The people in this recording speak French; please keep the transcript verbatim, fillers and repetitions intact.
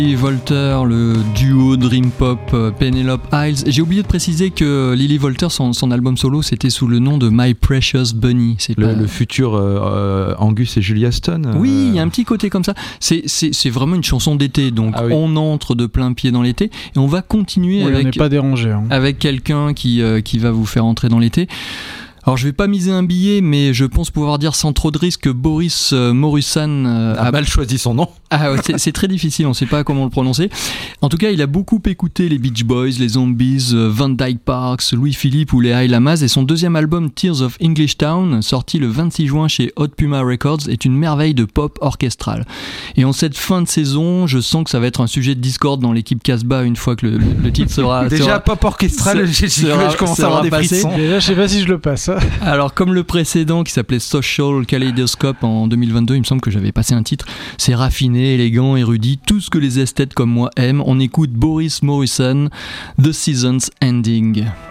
Lily Volter, le duo Dream Pop euh, Penelope Isles. J'ai oublié de préciser que Lily Volter, son, son album solo, c'était sous le nom de My Precious Bunny. C'est le, pas... le futur euh, Angus et Julia Stone. Euh... Oui, il y a un petit côté comme ça. C'est, c'est, c'est vraiment une chanson d'été, donc ah oui. On entre de plein pied dans l'été et on va continuer oui, avec, on n'est pas dérangé, hein. avec quelqu'un qui, euh, qui va vous faire entrer dans l'été. Alors je vais pas miser un billet, mais je pense pouvoir dire sans trop de risque que Boris euh, Morusan euh, a mal choisi son nom. Ah ouais, c'est, c'est très difficile, on sait pas comment le prononcer. En tout cas, il a beaucoup écouté les Beach Boys, les Zombies, euh, Van Dyke Parks, Louis-Philippe ou les High Lamas, et son deuxième album Tears of English Town, sorti le vingt-six juin chez Hot Puma Records, est une merveille de pop orchestral. Et en cette fin de saison, je sens que ça va être un sujet de discorde dans l'équipe Casbah une fois que le, le titre sera... Déjà sera, pop orchestral, se, je, sera, je commence à avoir des frissons. Déjà, je sais pas si je le passe. Alors comme le précédent qui s'appelait Social Kaleidoscope en deux mille vingt-deux, il me semble que j'avais passé un titre, c'est raffiné, élégant, érudit, tout ce que les esthètes comme moi aiment. On écoute Boris Morusan, The Season's Ending.